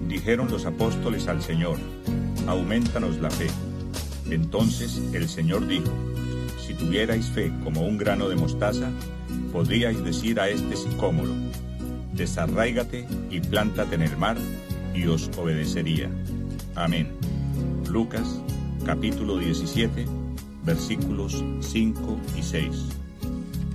Dijeron los apóstoles al Señor: aumentanos la fe. Entonces el Señor dijo: si tuvierais fe como un grano de mostaza, podríais decir a este sicómoro: desarráigate y plántate en el mar, y os obedecería. Amén. Lucas, capítulo 17, versículos 5 y 6.